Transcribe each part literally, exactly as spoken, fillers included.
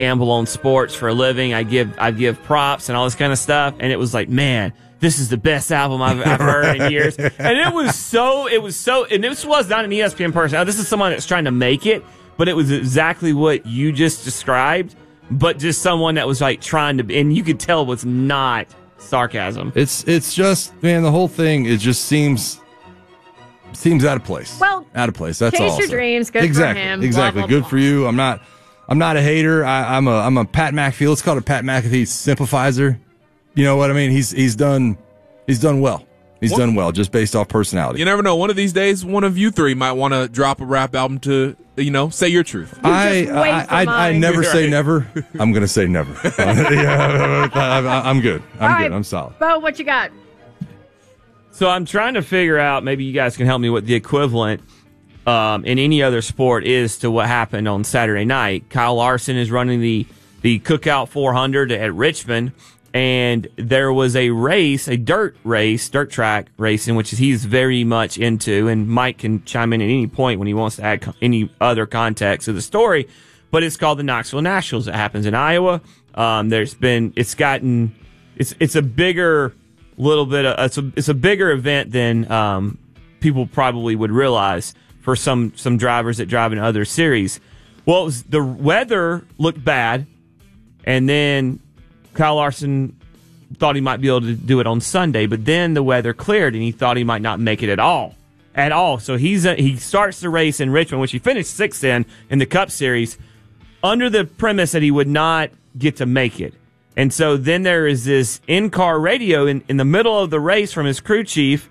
gamble on sports for a living. I give I give props and all this kind of stuff. And it was like, man, this is the best album I've, I've heard in years. And it was so, it was so, and this was not an E S P N person. Now, this is someone that's trying to make it, but it was exactly what you just described, but just someone that was like trying to, and you could tell it was not sarcasm. It's it's just, man, the whole thing, it just seems seems out of place. Well, out of place. That's chase all. your dreams. Good exactly, for him. Exactly. Blah, blah, Good blah. for you. I'm not I'm not a hater. I, I'm a I'm a Pat McAfee. Let's call it a Pat McAfee sympathizer. You know what I mean? He's he's done he's done well. He's What? done well just based off personality. You never know. One of these days, one of you three might want to drop a rap album to, you know, say your truth. I, just wait I, for I, I mine. never say Right. never. I'm going to say never. yeah, I, I'm good. I'm All good. right, I'm solid. Bo, what you got? So I'm trying to figure out, maybe you guys can help me, what the equivalent um, in any other sport is to what happened on Saturday night. Kyle Larson is running the, the Cookout four hundred at Richmond, and there was a race, a dirt race, dirt track racing, which is he's very much into, and Mike can chime in at any point when he wants to add co- any other context to the story, but it's called the Knoxville Nationals. It happens in Iowa. Um, there's been, it's gotten, it's it's a bigger, little bit of, it's a, it's a bigger event than um, people probably would realize for some, some drivers that drive in other series. Well, it was, the weather looked bad, and then Kyle Larson thought he might be able to do it on Sunday, but then the weather cleared, and he thought he might not make it at all. At all. So he's a, he starts the race in Richmond, which he finished sixth in, in the Cup Series, under the premise that he would not get to make it. And so then there is this in-car radio in, in the middle of the race from his crew chief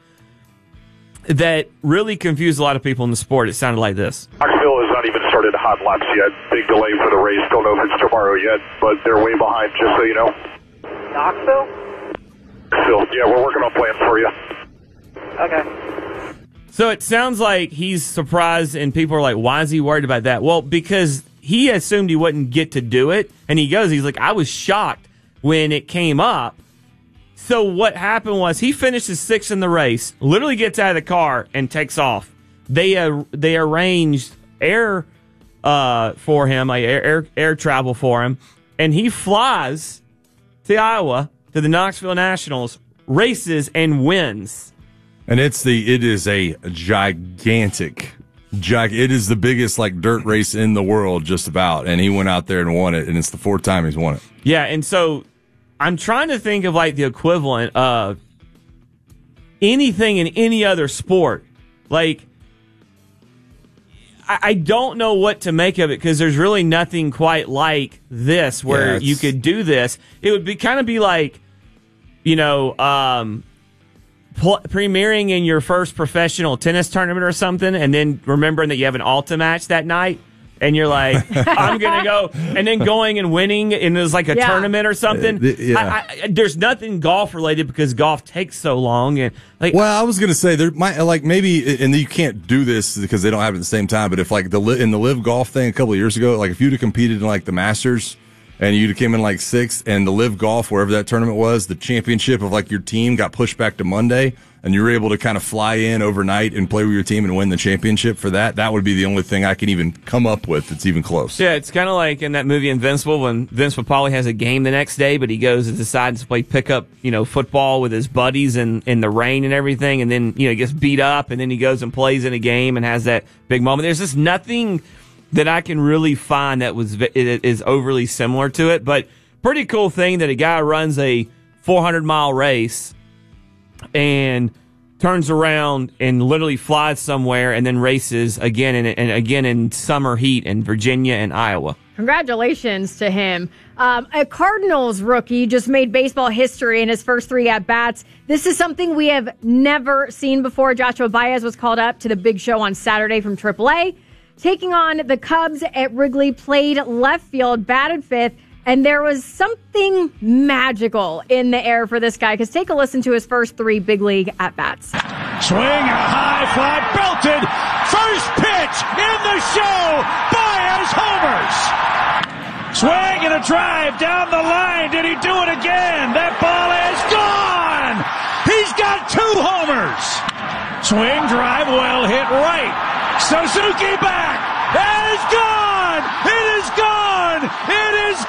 that really confused a lot of people in the sport. It sounded like this. Knoxville has not even started hot laps yet. Big delay for the race. Don't know if it's tomorrow yet, but they're way behind, just so you know. Knoxville? Knoxville, yeah, we're working on plans for you. Okay. So it sounds like he's surprised, and people are like, why is he worried about that? Well, because he assumed he wouldn't get to do it, and he goes, he's like, I was shocked when it came up. So what happened was he finishes sixth in the race, literally gets out of the car and takes off. They uh, they arranged air uh, for him, like air, air air travel for him, and he flies to Iowa to the Knoxville Nationals, races and wins. And it's the it is a gigantic, gig, it is the biggest like dirt race in the world, just about. And he went out there and won it, and it's the fourth time he's won it. Yeah, and so I'm trying to think of like the equivalent of anything in any other sport. Like, I, I don't know what to make of it, because there's really nothing quite like this where Yeah, you could do this. It would be kind of be like, you know, um, pl- premiering in your first professional tennis tournament or something, and then remembering that you have an Alta match that night. And you're like, I'm going to go, and then going and winning, and it was like a Yeah. tournament or something. Uh, th- yeah. I, I, there's nothing golf related, because golf takes so long. And like, Well, I was gonna say there might like maybe, and you can't do this because they don't have it at the same time. But if like the li- in the live golf thing a couple of years ago, like if you'd have competed in like the Masters and you'd have came in like sixth, and the live golf wherever that tournament was, the championship of like your team got pushed back to Monday, and you were able to kind of fly in overnight and play with your team and win the championship for that, that would be the only thing I can even come up with that's even close. yeah, it's kind of like in that movie Invincible when Vince Papale has a game the next day, but he goes and decides to play pickup, you know, football with his buddies in, in the rain and everything, and then, you know, gets beat up, and then he goes and plays in a game and has that big moment. There's just nothing that I can really find that was it is overly similar to it, but pretty cool thing that a guy runs a four hundred mile race and turns around and literally flies somewhere and then races again and, and again in summer heat in Virginia and Iowa. Congratulations to him. Um, a Cardinals rookie just made baseball history in his first three at-bats. This is something we have never seen before. Joshua Baez was called up to the big show on Saturday from triple A. Taking on the Cubs at Wrigley, played left field, batted fifth, and there was something magical in the air for this guy, because take a listen to his first three big league at-bats. Swing and a high fly, belted, first pitch in the show, Baez homers. Swing and a drive down the line, did he do it again? That ball is gone! He's got two homers! Swing, drive, well hit right. Suzuki back, and it's gone! It is gone! It is